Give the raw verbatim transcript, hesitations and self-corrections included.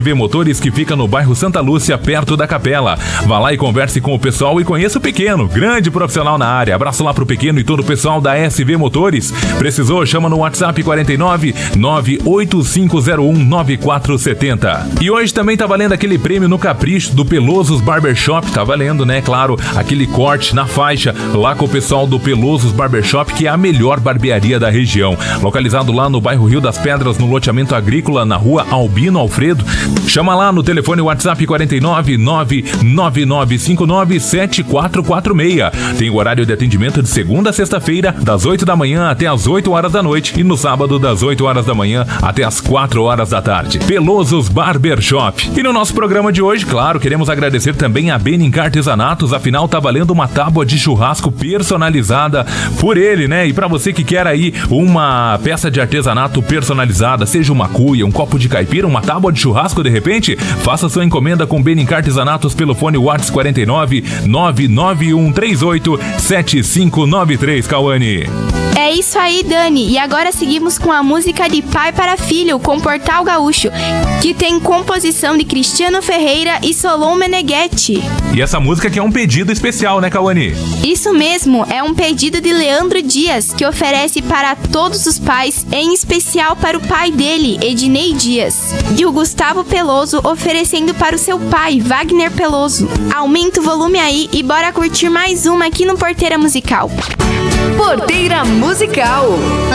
V Motores, que fica no bairro Santa Lúcia, perto da Capela. Vá lá e converse com o pessoal e conheça o Pequeno, grande profissional na área. Abraço lá pro Pequeno e todo o pessoal da S V Motores. Precisou? Chama no WhatsApp quarenta e nove, nove oito cinco zero um, nove quatro sete zero. E hoje também tá valendo aquele prêmio no Capricho do Pelosos Barbershop. Tá valendo, né? Claro, aquele corte na faixa lá com o pessoal do Pelosos Barbershop, que é a melhor barbearia da região. Localizado lá no bairro Rio das Pedras, no loteamento agrícola, na rua Albino Alfredo. Chama lá no telefone WhatsApp quarenta e nove, nove nove nove cinco nove sete quatro quatro seis. Tem o horário de atendimento de segunda a sexta-feira, das oito da manhã até as oito horas da noite, e no sábado das oito horas da manhã até as quatro horas da tarde. Pelosos Barbershop. E no nosso programa de hoje, claro, queremos agradecer também a Benincá Artesanatos, afinal tá valendo uma tábua de churrasco personalizada por ele, né? E pra você que quer aí uma peça de artesanato personalizada, seja uma cuia, um copo de caipira, uma tábua de churrasco de repente, faça sua encomenda com Benincá Artesanatos pelo fone WhatsApp quarenta e nove, nove nove um três oito, sete cinco nove três, Cauane. É isso aí, Dani. E agora seguimos com a música de Pai para Filho, com Portal Gaúcho, que tem composição de Cristiano Ferreira e Solon Meneghetti. E essa música que é um pedido especial, né, Cauane? Isso mesmo, é um pedido de Leandro Dias, que oferece para todos os pais, em especial para o pai dele, Ednei Dias. E o Gustavo Peloso oferecendo para o seu pai, Wagner Peloso. Aumenta o volume aí e bora curtir mais uma aqui no Porteira Musical. Porteira Musical.